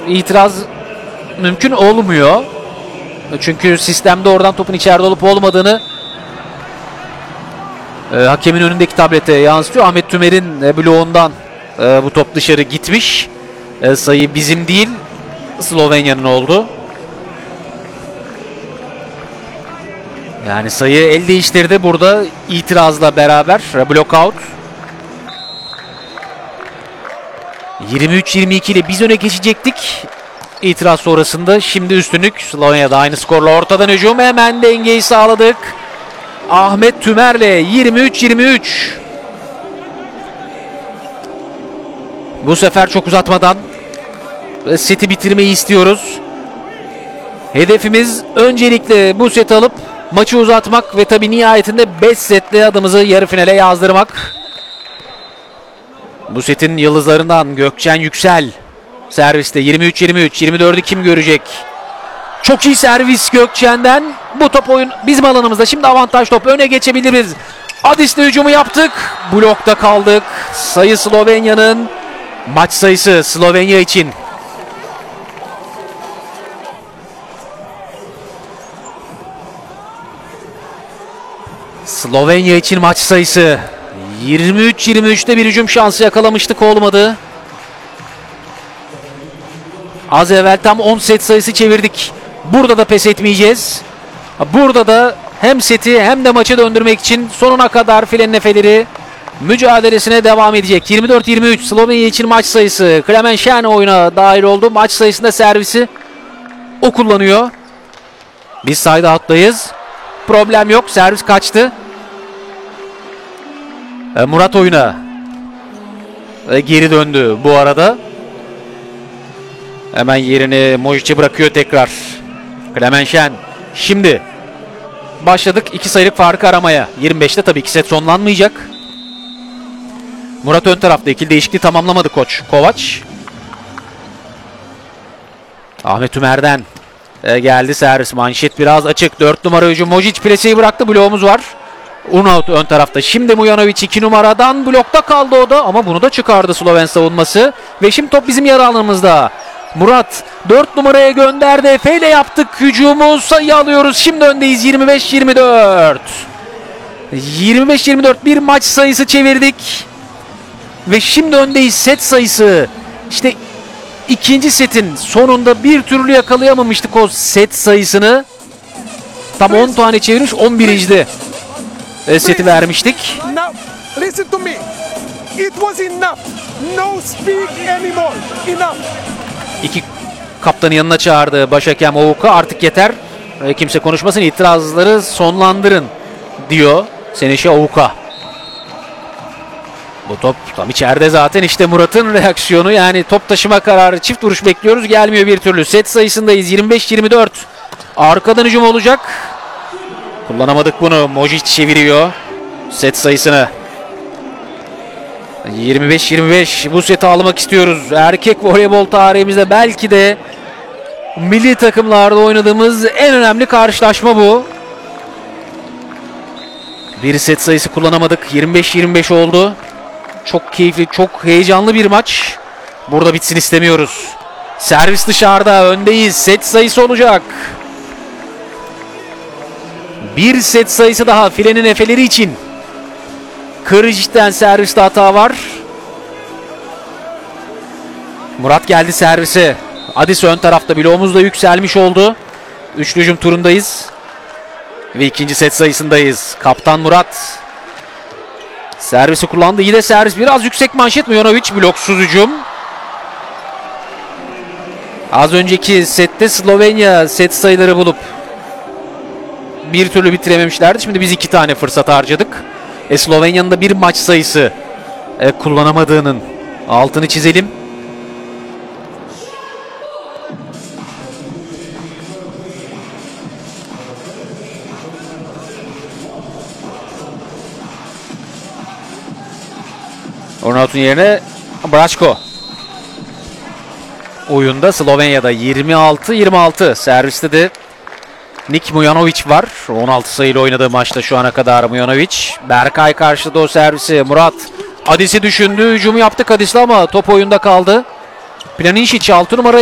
itiraz mümkün olmuyor. Çünkü sistemde oradan topun içeride olup olmadığını hakemin önündeki tablete yansıtıyor. Ahmet Tümer'in bloğundan bu top dışarı gitmiş. Sayı bizim değil, Slovenya'nın oldu. Yani sayı el değiştirdi burada itirazla beraber. Blockout. 23-22 ile biz öne geçecektik. İtiraz sonrasında şimdi üstünlük Slovenya'da, aynı skorla ortadan hücum, hemen dengeyi sağladık. Ahmet Tümer'le 23-23. Bu sefer çok uzatmadan seti bitirmeyi istiyoruz. Hedefimiz öncelikle bu seti alıp maçı uzatmak ve tabii nihayetinde 5 setle adımızı yarı finale yazdırmak. Bu setin yıldızlarından Gökçen Yüksel serviste 23-23. 24'ü kim görecek? Çok iyi servis Gökçen'den. Bu top oyun bizim alanımızda. Şimdi avantaj top, öne geçebiliriz. Adis'le hücumu yaptık. Blokta kaldık. Sayı Slovenya'nın. Maç sayısı Slovenya için. Slovenya için maç sayısı 23-23'te bir hücum şansı yakalamıştık, olmadı. Az evvel tam 10 set sayısı çevirdik. Burada da pes etmeyeceğiz. Burada da hem seti hem de maçı döndürmek için sonuna kadar filenin efeleri mücadelesine devam edecek. 24-23 Slovenya için maç sayısı. Klemen Şen oyuna dahil oldu. Maç sayısında servisi o kullanıyor. Biz side out'tayız. Problem yok. Servis kaçtı. Murat oyuna geri döndü bu arada. Hemen yerini Mojic'e bırakıyor tekrar. Klemen Şen. Şimdi başladık 2 sayılık farkı aramaya. 25'te tabii ki set sonlanmayacak. Murat ön tarafta, ikili değişikliği tamamlamadı koç Kovaç. Ahmet Tümer'den geldi servis. Manşet biraz açık. 4 numara hücum. Mojic preseyi bıraktı. Bloğumuz var. Unut ön tarafta. Şimdi Mujanovic 2 numaradan blokta kaldı o da, ama bunu da çıkardı Sloven savunması. Ve şimdi top bizim yarı alanımızda. Murat 4 numaraya gönderdi. Efe ile yaptık hücumu. Sayı alıyoruz. Şimdi öndeyiz 25-24. 25-24 bir maç sayısı çevirdik. Ve şimdi öndeyiz set sayısı. İşte ikinci setin sonunda bir türlü yakalayamamıştık o set sayısını. Tam 10 tane çevirmiş, 11'de seti vermiştik. Listen to me. It was enough. No speak anymore. Enough. İki kaptanı yanına çağırdı başhakem Ovuka. Artık yeter. Kimse konuşmasın. İtirazları sonlandırın diyor Seneşe Ovuka. Bu top tam içeride zaten. İşte Murat'ın reaksiyonu. Yani top taşıma kararı. Çift vuruş bekliyoruz. Gelmiyor bir türlü. Set sayısındayız. 25-24. Arkadan hücum olacak. Kullanamadık bunu. Mojic çeviriyor set sayısını. 25-25. Bu seti almak istiyoruz. Erkek voleybol tarihimizde belki de milli takımlarda oynadığımız en önemli karşılaşma bu. Bir set sayısı kullanamadık. 25-25 oldu. Çok keyifli, çok heyecanlı bir maç. Burada bitsin istemiyoruz. Servis dışarıda. Öndeyiz. Set sayısı olacak. Bir set sayısı daha filenin efeleri için. Kırıcı'dan serviste hata var. Murat geldi servise. Adis ön tarafta, bloğumuz da yükselmiş oldu. Üçlü hücum turundayız. Ve ikinci set sayısındayız. Kaptan Murat servisi kullandı. Yine servis biraz yüksek, manşet Mujanovic bloksuz hücum. Az önceki sette Slovenya set sayıları bulup bir türlü bitirememişlerdi. Şimdi biz 2 tane fırsat harcadık. Slovenya'nın da bir maç sayısı kullanamadığının altını çizelim. Ornaut'un yerine Braçko. Oyunda Slovenya'da 26-26. Serviste de Nik Mujanovic var. 16 sayıyla oynadığı maçta şu ana kadar Mujanovic. Berkay karşıladı o servisi. Murat Adis'i düşündü. Hücumu yaptı Adis'le ama top oyunda kaldı. Planinšić 6 numara